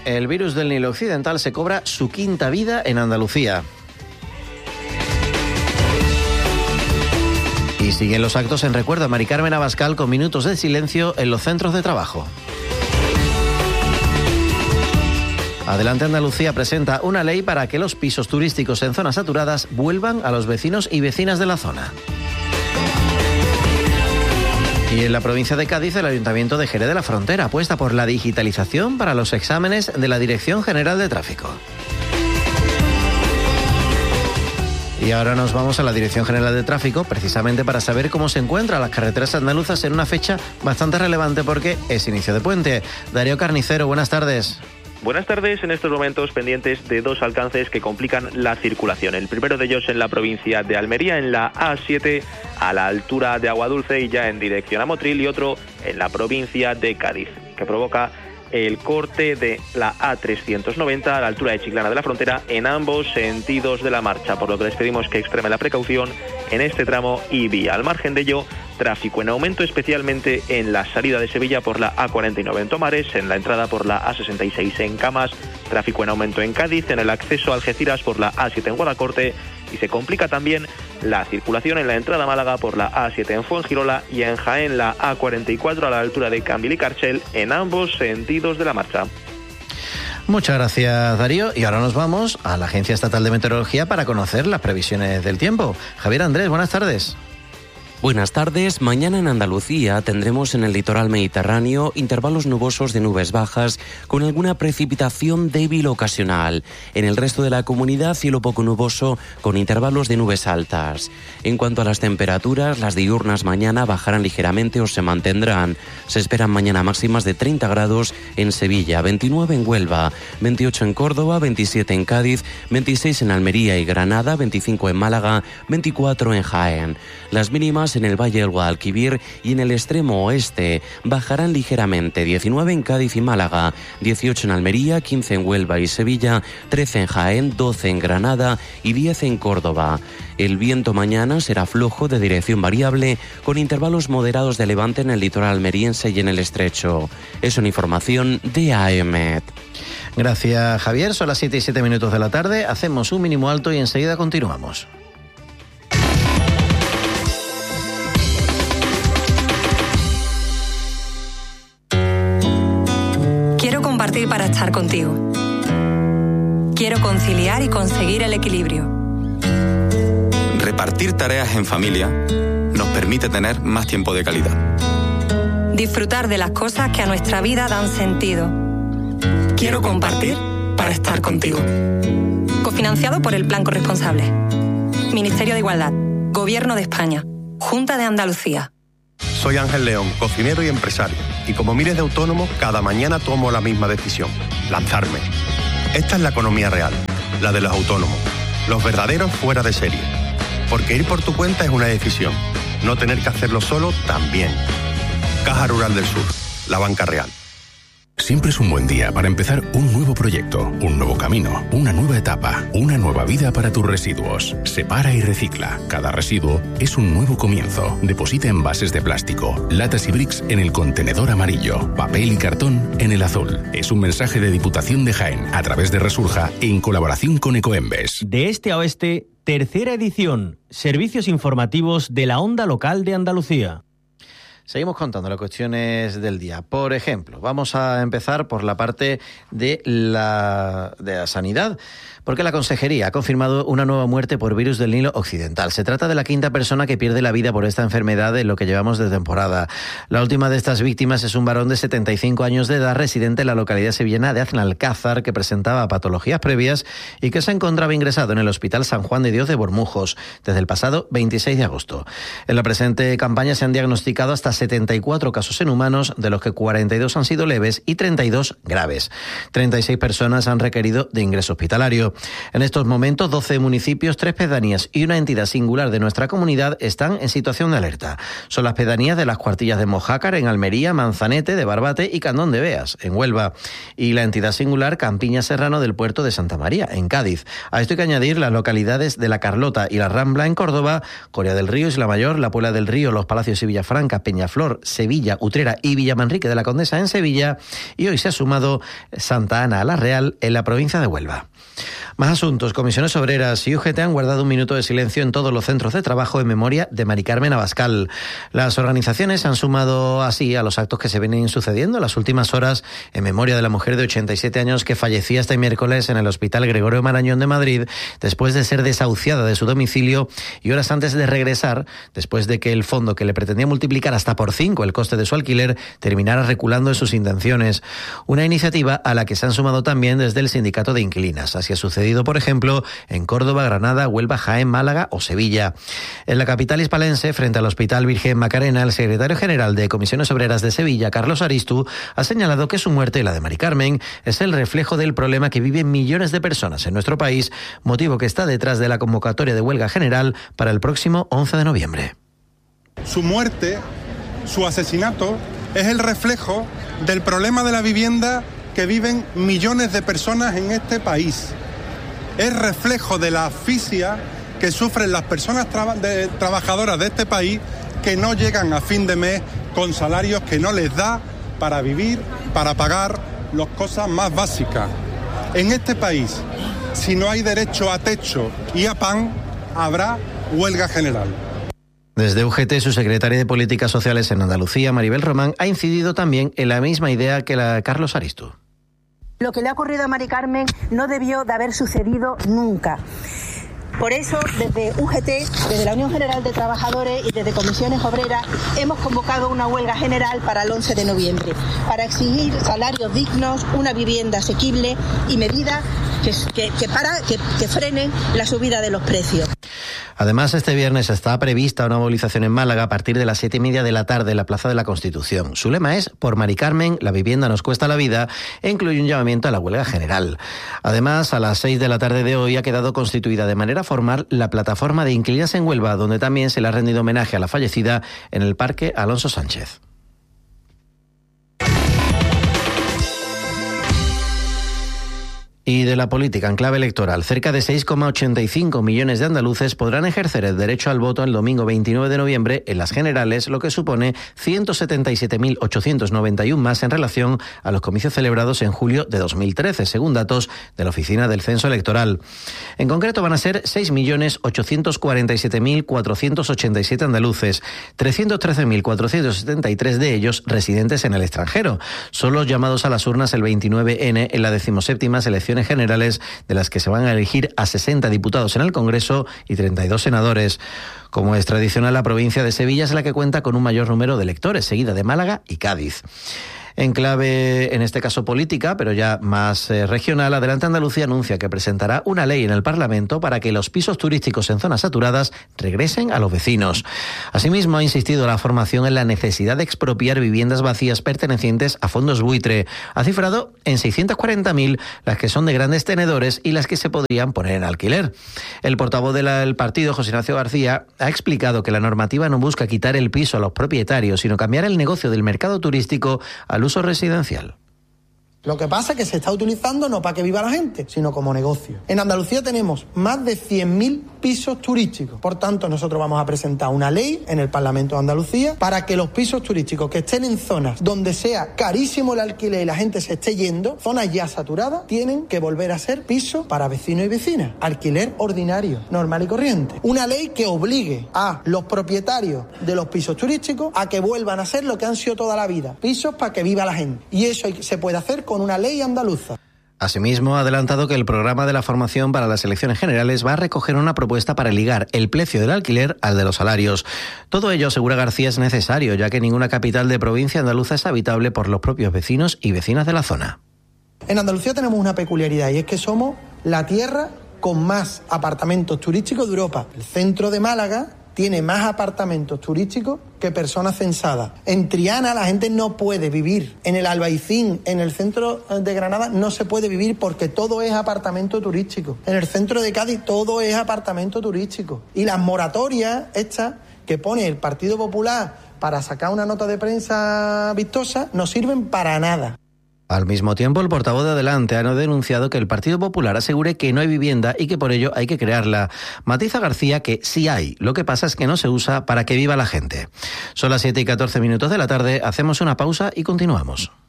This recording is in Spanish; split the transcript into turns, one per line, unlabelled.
el virus del Nilo Occidental se cobra su quinta vida en Andalucía. Y siguen los actos en recuerdo a Mari Carmen Abascal con minutos de silencio en los centros de trabajo. Adelante Andalucía presenta una ley para que los pisos turísticos en zonas saturadas vuelvan a los vecinos y vecinas de la zona. Y en la provincia de Cádiz, el Ayuntamiento de Jerez de la Frontera apuesta por la digitalización para los exámenes de la Dirección General de Tráfico. Y ahora nos vamos a la Dirección General de Tráfico, precisamente para saber cómo se encuentran las carreteras andaluzas en una fecha bastante relevante porque es inicio de puente. Darío Carnicero, buenas tardes.
Buenas tardes, en estos momentos pendientes de dos alcances que complican la circulación. El primero de ellos en la provincia de Almería, en la A7, a la altura de Aguadulce y ya en dirección a Motril, y otro en la provincia de Cádiz, que provoca el corte de la A390 a la altura de Chiclana de la Frontera en ambos sentidos de la marcha, por lo que les pedimos que extremen la precaución en este tramo y vía. Al margen de ello, tráfico en aumento, especialmente en la salida de Sevilla por la A49 en Tomares, en la entrada por la A66 en Camas, tráfico en aumento en Cádiz, en el acceso a Algeciras por la A7 en Guadacorte, y se complica también la circulación en la entrada a Málaga por la A7 en Fuengirola y en Jaén la A44 a la altura de Cambil y Carchel en ambos sentidos de la marcha.
Muchas gracias, Darío. Y ahora nos vamos a la Agencia Estatal de Meteorología para conocer las previsiones del tiempo. Javier Andrés, buenas tardes.
Buenas tardes. Mañana en Andalucía tendremos en el litoral mediterráneo intervalos nubosos de nubes bajas con alguna precipitación débil ocasional. En el resto de la comunidad, cielo poco nuboso con intervalos de nubes altas. En cuanto a las temperaturas, las diurnas mañana bajarán ligeramente o se mantendrán. Se esperan mañana máximas de 30 grados en Sevilla, 29 en Huelva, 28 en Córdoba, 27 en Cádiz, 26 en Almería y Granada, 25 en Málaga, 24 en Jaén. Las mínimas en el Valle del Guadalquivir y en el extremo oeste bajarán ligeramente, 19 en Cádiz y Málaga, 18 en Almería, 15 en Huelva y Sevilla, 13 en Jaén, 12 en Granada y 10 en Córdoba. El viento mañana será flojo de dirección variable con intervalos moderados de levante en el litoral almeriense y en el estrecho. Es una información de AEMET.
Gracias, Javier. Son las 7:07 de la tarde. Hacemos un mínimo alto y enseguida continuamos.
Compartir para estar contigo. Quiero conciliar y conseguir el equilibrio.
Repartir tareas en familia nos permite tener más tiempo de calidad.
Disfrutar de las cosas que a nuestra vida dan sentido. Quiero compartir para estar contigo. Cofinanciado por el Plan Corresponsable. Ministerio de Igualdad. Gobierno de España. Junta de Andalucía.
Soy Ángel León, cocinero y empresario. Y como miles de autónomos, cada mañana tomo la misma decisión: lanzarme. Esta es la economía real, la de los autónomos, los verdaderos fuera de serie. Porque ir por tu cuenta es una decisión. No tener que hacerlo solo también. Caja Rural del Sur, la banca real.
Siempre es un buen día para empezar un nuevo proyecto, un nuevo camino, una nueva etapa, una nueva vida para tus residuos. Separa y recicla. Cada residuo es un nuevo comienzo. Deposita envases de plástico, latas y bricks en el contenedor amarillo, papel y cartón en el azul. Es un mensaje de Diputación de Jaén a través de Resurja en colaboración con Ecoembes.
De este a oeste, tercera edición. Servicios informativos de la onda local de Andalucía.
Seguimos contando las cuestiones del día. Por ejemplo, vamos a empezar por la parte de la sanidad, porque la Consejería ha confirmado una nueva muerte por virus del Nilo Occidental. Se trata de la quinta persona que pierde la vida por esta enfermedad en lo que llevamos de temporada. La última de estas víctimas es un varón de 75 años de edad, residente en la localidad sevillana de Aznalcázar, que presentaba patologías previas y que se encontraba ingresado en el Hospital San Juan de Dios de Bormujos desde el pasado 26 de agosto. En la presente campaña se han diagnosticado hasta 74 casos en humanos, de los que 42 han sido leves y 32 graves. 36 personas han requerido de ingreso hospitalario. En estos momentos, 12 municipios, 3 pedanías y una entidad singular de nuestra comunidad están en situación de alerta. Son las pedanías de las Cuartillas de Mojácar, en Almería, Manzanete, de Barbate y Candón de Beas, en Huelva, y la entidad singular Campiña Serrano del puerto de Santa María, en Cádiz. A esto hay que añadir las localidades de La Carlota y La Rambla, en Córdoba, Coria del Río, Isla Mayor, La Puebla del Río, Los Palacios y Villafranca, Peña Peñaflor, Sevilla, Utrera y Villamanrique de la Condesa en Sevilla, y hoy se ha sumado Santa Ana a la Real en la provincia de Huelva. Más asuntos. Comisiones Obreras y UGT han guardado un minuto de silencio en todos los centros de trabajo en memoria de Mari Carmen Abascal. Las organizaciones se han sumado así a los actos que se vienen sucediendo en las últimas horas en memoria de la mujer de 87 años que fallecía este miércoles en el Hospital Gregorio Marañón de Madrid después de ser desahuciada de su domicilio y horas antes de regresar, después de que el fondo que le pretendía multiplicar hasta por 5 el coste de su alquiler terminara reculando en sus intenciones. Una iniciativa a la que se han sumado también desde el Sindicato de Inquilinas. Así ha sucedido, por ejemplo, en Córdoba, Granada, Huelva, Jaén, Málaga o Sevilla. En la capital hispalense, frente al Hospital Virgen Macarena, el secretario general de Comisiones Obreras de Sevilla, Carlos Aristu, ha señalado que su muerte y la de Mari Carmen es el reflejo del problema que viven millones de personas en nuestro país, motivo que está detrás de la convocatoria de huelga general para el próximo 11 de noviembre.
Su muerte, su asesinato, es el reflejo del problema de la vivienda que viven millones de personas en este país. Es reflejo de la asfixia que sufren las personas trabajadoras de este país que no llegan a fin de mes con salarios que no les da para vivir, para pagar las cosas más básicas. En este país, si no hay derecho a techo y a pan, habrá huelga general.
Desde UGT, su secretaria de Políticas Sociales en Andalucía, Maribel Román, ha incidido también en la misma idea que la de Carlos Aristu.
Lo que le ha ocurrido a Mari Carmen no debió de haber sucedido nunca. Por eso, desde UGT, desde la Unión General de Trabajadores y desde Comisiones Obreras, hemos convocado una huelga general para el 11 de noviembre, para exigir salarios dignos, una vivienda asequible y medidas que frenen la subida de los precios.
Además, este viernes está prevista una movilización en Málaga a partir de las 7:30 de la tarde en la Plaza de la Constitución. Su lema es "Por Mari Carmen, la vivienda nos cuesta la vida", e incluye un llamamiento a la huelga general. Además, a las 6 de la tarde de hoy ha quedado constituida de manera formal la plataforma de inquilinas en Huelva, donde también se le ha rendido homenaje a la fallecida en el Parque Alonso Sánchez. Y de la política en clave electoral, cerca de 6,85 millones de andaluces podrán ejercer el derecho al voto el domingo 29 de noviembre en las generales, lo que supone 177.891 más en relación a los comicios celebrados en julio de 2013, según datos de la Oficina del Censo Electoral. En concreto van a ser 6.847.487 andaluces, 313.473 de ellos residentes en el extranjero. Son los llamados a las urnas el 29N en la 17ª selección generales, de las que se van a elegir a 60 diputados en el Congreso y 32 senadores. Como es tradicional, la provincia de Sevilla es la que cuenta con un mayor número de electores, seguida de Málaga y Cádiz. En clave, en este caso política, pero ya más regional, Adelante Andalucía anuncia que presentará una ley en el Parlamento para que los pisos turísticos en zonas saturadas regresen a los vecinos. Asimismo, ha insistido la formación en la necesidad de expropiar viviendas vacías pertenecientes a fondos buitre. Ha cifrado en 640.000 las que son de grandes tenedores y las que se podrían poner en alquiler. El portavoz del partido, José Ignacio García, ha explicado que la normativa no busca quitar el piso a los propietarios, sino cambiar el negocio del mercado turístico al uso residencial.
Lo que pasa es que se está utilizando no para que viva la gente, sino como negocio. En Andalucía tenemos más de 100.000 pisos turísticos. Por tanto, nosotros vamos a presentar una ley en el Parlamento de Andalucía para que los pisos turísticos que estén en zonas donde sea carísimo el alquiler y la gente se esté yendo, zonas ya saturadas, tienen que volver a ser pisos para vecinos y vecinas. Alquiler ordinario, normal y corriente. Una ley que obligue a los propietarios de los pisos turísticos a que vuelvan a ser lo que han sido toda la vida, pisos para que viva la gente. Y eso se puede hacer con una ley andaluza.
Asimismo, ha adelantado que el programa de la formación para las elecciones generales va a recoger una propuesta para ligar el precio del alquiler al de los salarios. Todo ello, asegura García, es necesario, ya que ninguna capital de provincia andaluza es habitable por los propios vecinos y vecinas de la zona.
En Andalucía tenemos una peculiaridad y es que somos la tierra con más apartamentos turísticos de Europa. El centro de Málaga tiene más apartamentos turísticos que personas censadas. En Triana la gente no puede vivir. En el Albaicín, en el centro de Granada, no se puede vivir porque todo es apartamento turístico. En el centro de Cádiz todo es apartamento turístico. Y las moratorias estas que pone el Partido Popular para sacar una nota de prensa vistosa no sirven para nada.
Al mismo tiempo, el portavoz de Adelante ha denunciado que el Partido Popular asegure que no hay vivienda y que por ello hay que crearla. Matiza García que sí hay, lo que pasa es que no se usa para que viva la gente. Son las 7:14 de la tarde, hacemos una pausa y continuamos.